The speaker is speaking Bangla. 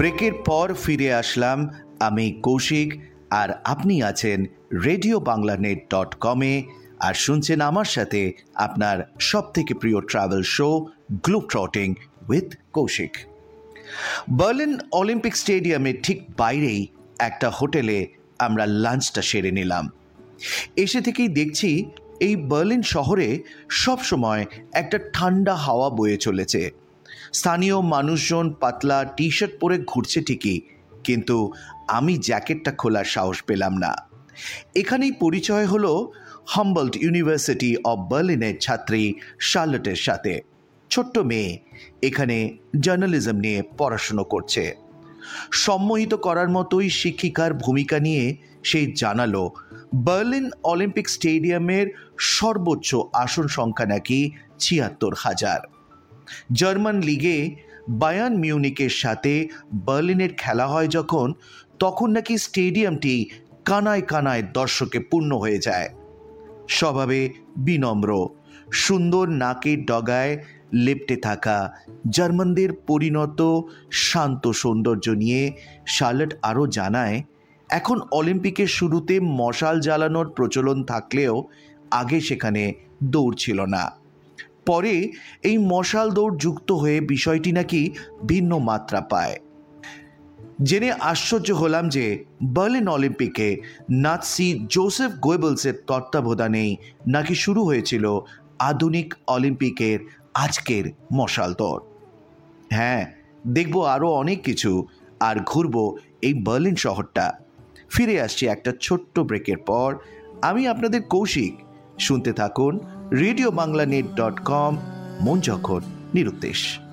ব্রেকের পর ফিরে আসলাম আমি কৌশিক, আর আপনি আছেন RadioBanglaNet.com-এ আর শুনছেন আমার সাথে আপনার সবথেকে প্রিয় travel show globe ট্রটিং with Kaushik. Berlin Olympic স্টেডিয়ামের ঠিক বাইরেই একটা হোটেলে আমরা লাঞ্চটা সেরে নিলাম। এসে থেকেই দেখছি এই বার্লিন শহরে সবসময় একটা ঠান্ডা হাওয়া বয়ে চলেছে। স্থানীয় মানুষজন পাতলা টি শার্ট পরে ঘুরছে ঠিকই, কিন্তু আমি জ্যাকেটটা খোলার সাহস পেলাম না। এখানেই পরিচয় হলো হাম্বলট ইউনিভার্সিটি অব বার্লিনের ছাত্রী শার্লটের সাথে। ছোট্ট মেয়ে এখানে জার্নালিজম নিয়ে পড়াশুনো করছে। সম্মোহিত করার মতোই শিক্ষিকার ভূমিকা নিয়ে সে জানালো বার্লিন অলিম্পিক স্টেডিয়ামের সর্বোচ্চ আসন সংখ্যা নাকি ৭৬,০০০। জার্মান লিগে বায়ার্ন মিউনিকের সাথে বার্লিনের খেলা হয় যখন, তখন নাকি স্টেডিয়ামটি কানায় কানায় দর্শকে পূর্ণ হয়ে যায়। স্বভাবে বিনম্র, সুন্দর নাকের ডগায় লেপ্টে থাকা জার্মানদের পরিণত শান্ত সৌন্দর্য নিয়ে শার্লট আরও জানায়, এখন অলিম্পিকের শুরুতে মশাল জ্বালানোর প্রচলন থাকলেও আগে সেখানে দৌড় ছিল না। পরে এই মশাল দৌড় যুক্ত হয়ে বিষয়টি নাকি ভিন্ন মাত্রা পায়। জেনে আশ্চর্য হলাম যে বার্লিন অলিম্পিকে নাৎসি জোসেফ গোয়েবলসের তত্ত্বাবধানেই নাকি শুরু হয়েছিল আধুনিক অলিম্পিকের আজকের মশাল দৌড়। হ্যাঁ, দেখব আরও অনেক কিছু, আর ঘুরব এই বার্লিন শহরটা। ফিরে আসছি একটা ছোট্ট ব্রেকের পর। আমি আপনাদের কৌশিক। শুনতে থাকুন RadioBanglaNet.com, মন যখন নিরুদ্দেশ।